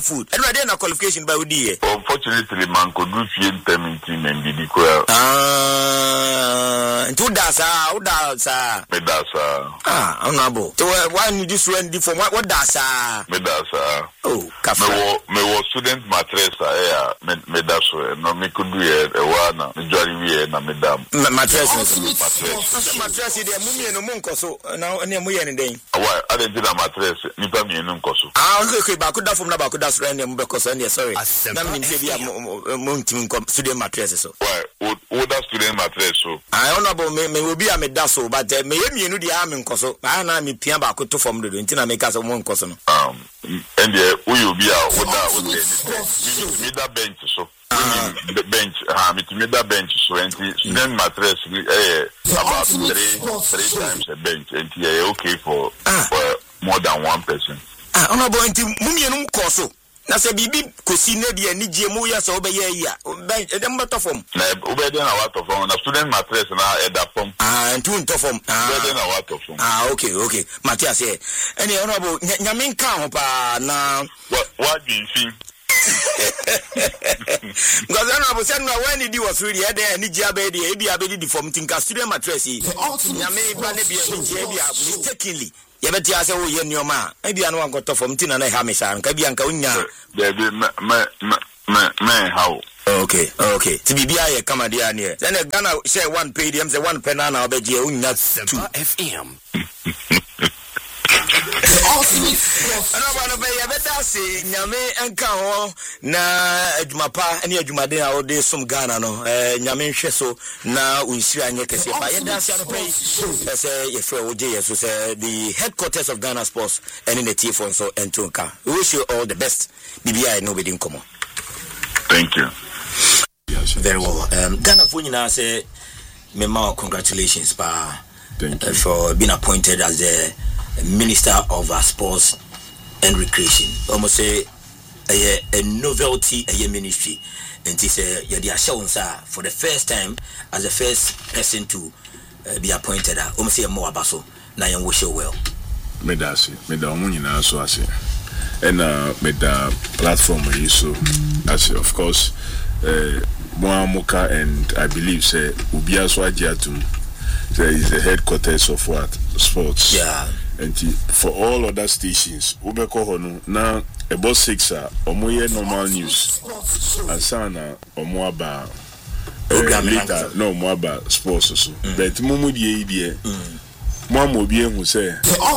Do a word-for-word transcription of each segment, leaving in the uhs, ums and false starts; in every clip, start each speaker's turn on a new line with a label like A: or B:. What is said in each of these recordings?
A: food. And we na qualification by Udi.
B: Unfortunately, man could do few team and did equal.
A: Ah, and two dasa, how dasa?
B: Medasa.
A: Ah, honorable. So why you just went for what what dasa?
B: Medasa.
A: Oh, cafe.
B: Me was student mattress eh medaso no me could do e one me jolly we na medam.
A: Mattress.
B: Mattress.
A: Mattress dey mummy no monko so na na mu ye ne den.
B: Why I didn't na mattress nipa me no nko so.
A: Ah, okay okay ba ko da fom na ba ko da so na mu be ko so na sorry. Na me say bia mo ntim nko student mattress so.
B: Why wo da student mattress so.
A: Ah, honorable me me obi a me da so but me ye mienu dey am nko so. Ah na me pia ba ko to fom do nti na me ka so mo nko so no.
B: Um and the we will be a wo da wo dey me da bench so. The bench, ah, me me da bench so and student mattress eh about three three times a bench and yeah okay for for more than one person.
A: Ah, honorable nti mumienu nko so. Na se bibi kosi na dia ni je mu ya so obeye yi a bench e dem beto form.
B: Na obeye na what of form na student mattress na e da form.
A: Ah, ntu nto form. Ah,
B: obeye na what of form.
A: Ah, okay, okay. Matthias here. Any honorable nyame nka ho pa na
B: what what do you think?
A: Because honorable said no when he was really there ni je abedi e bia abedi di form tinka student mattress yi. Nyame ba ne bia ni je bia mistakenly. Yebeti ase wo ye nioma e bia no ankoto form tina na ha me sha nka bia nka unya.
B: Baby me me me me how.
A: Okay, okay. To be bia ye come dia ne. Then Ghana share one pay them say one penana na obeje unya two F M. Another way, I better say, Nyame enka ho na adwumapa ene adwumaden a ode som Ghana no eh Nyame hwe so na unsiri anye kese pa ye dance no pay say ye frɛ oje ye so say the headquarters of Ghana Sports and the T F so entonka. We wish you all the best. B B I nobody come on.
B: Thank you.
A: Very well. Um Ghana for nyina say me ma congratulations pa.
C: Thank you
A: uh, for being appointed as the Minister of uh, Sports and Recreation. Almost say a, a novelty a ministry, and this uh, yeah, for the first time as the first person to uh, be appointed. Almost say more about so. Now you wish you well.
C: Medasi, medamu nyina so ase, and uh, meda platform yi so as of course, uh, Moamuka and I believe say Ubia so agiatum. There is the headquarters of what sports.
A: Yeah.
C: And for all other stations, Ubeko Hono now about six are omoye normal news. Asana omoaba later no moaba sports also. But mumu die die. Muamu bi ehun say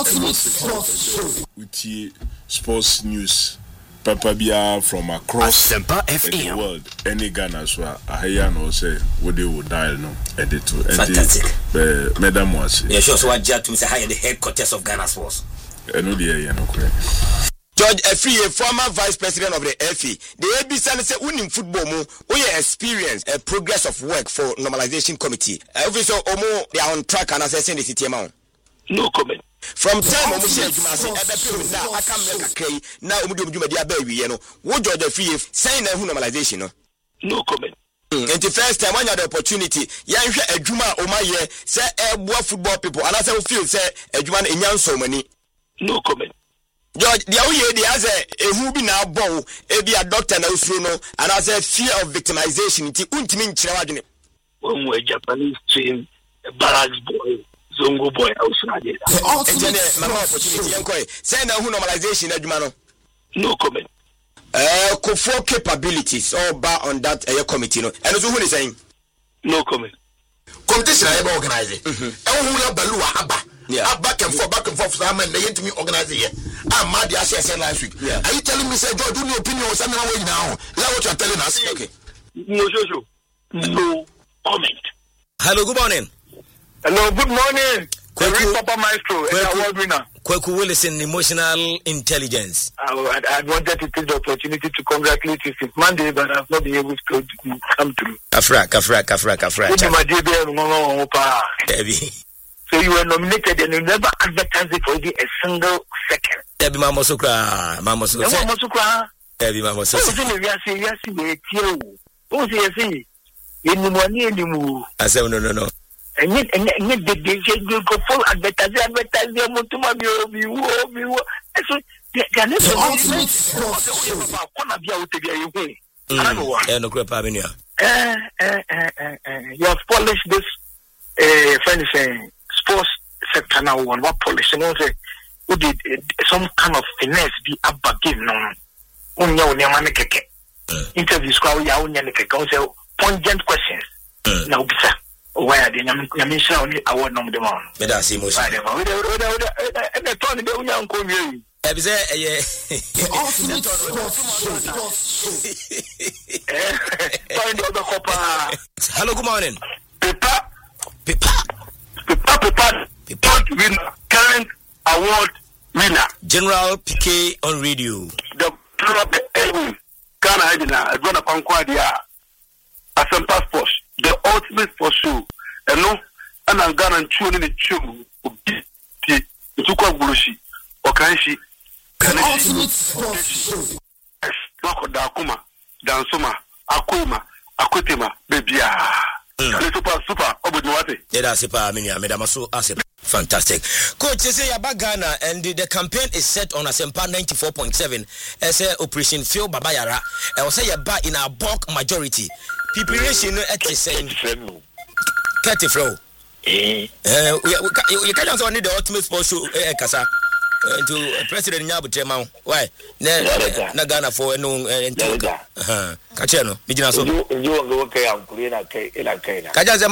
C: uti sports news. Papa Bia from across the world, any Ghana so ahaya no say what they would dial no edit to
A: fantastic.
C: Uh, Madam was
A: yeah, sure. So what Jat to say higher the headquarters of Ghana Sports.
C: I know the area no correct.
A: George Efie, former vice president of the F I, the A B C say winning football mo, we experience a progress of work for normalization committee. Obviously, omo they are on track and assessing the city amount.
B: No comment.
A: From time omo share juma say ebe period na aka make akrai na omo di juma dia ba wiye no wo George Efie saying na hu normalization no.
B: No comment.
A: And the first time when you had the opportunity, you have a juma o my year, say a football people, and as I feel say a juma in young so many.
B: No comment.
A: George, the only idea as a who be now bow, a be a doctor now no, and as a fear of victimization, it won't mean children.
B: When we're Japanese team, a barracks boy, Zongo boy, outside.
A: And then my opportunity, and quite say now who normalization, Edmano.
B: No comment.
A: Uh, for capabilities all bar on that uh, committee, no, and also who is saying
B: no comment.
D: Competition I ever organize it. I will balua abba. Yeah, back and forth, back and forth. I'm and they to me organize it. I'm mad. I said last week. Yeah, are you telling me, say, George, do your opinion on something away now? Is that what you're telling us?
A: Okay.
B: No, Jojo. No comment.
A: Hello, good morning.
B: Hello, good morning. Kweku, Papa Maestro, Kweku, award winner.
A: Kweku Willison, emotional intelligence.
B: I, I, I wanted to take the opportunity to congratulate you since Monday, but I've not been able to come through.
A: Kafra, Kafra, Kafra, Kafra.
B: So you were nominated and you never advertised it for even a single second.
A: Debbie Mama Sukra, Mama Sukra.
B: Mama Sukra.
A: Debbie Mama Sukra. I said, no, no, no.
B: And yet, and yet, the D J will go full advertising, advertising, Mutuma, you, you, you. So,
E: They never ultimate sports show. Kona bia wotebi ayi hu. Ana no wa.
A: Eh no kure pa me nua.
E: Eh eh eh eh you have polished this eh friend saying sports sector now one what polish you know say who did some kind of finesse be abba give no. Unya unya mane keke. Interviews kwa ya unya ne keke o say pungent questions. Na ubisa. Why are they nyame sha oni award no dem on.
A: Me da see motion.
E: We we we we the turn be unya nko wie.
A: E be say eh
E: Ultimate sports show. Find the copa.
A: Hello, good morning.
E: Pepa
A: Pepa
E: Pepa Pepa Pepa winner, current award winner.
A: General P K on radio.
E: The club Edwin Ghana Edina Edwana Pankwa dia Asem passport. The ultimate sports show. And no, and I'm Ghana tune in the tune. Ti tukwa gulushi. Okanshi.
D: The ultimate sports show.
E: Wako da akuma, dansoma, akuma, akutema, bebia. Super, super, obudwate.
A: Yeah, that's it, I mean, I'm so awesome. Fantastic. Coach, you say you're back Ghana, and the, the campaign is set on Asempa ninety-four point seven as a Operation Phil Babayara. I will say you're back in a bulk majority. Preparation at the same. Thirty flow. Eh, you can't also need the ultimate sports show, eh, Kasa. To President Nyabu Tema, why? Na Ghana for no and Toka. Kacheno, Mijina so. You go okay, I'm clean. Okay,